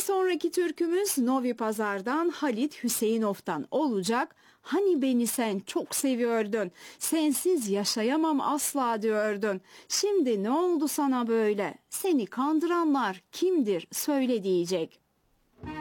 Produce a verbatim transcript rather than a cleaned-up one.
sonraki türkümüz Novi Pazar'dan Halit Hüseyinov'tan olacak. Hani beni sen çok seviyordun, sensiz yaşayamam asla diyordun. Şimdi ne oldu sana böyle? Seni kandıranlar kimdir söyle diyecek.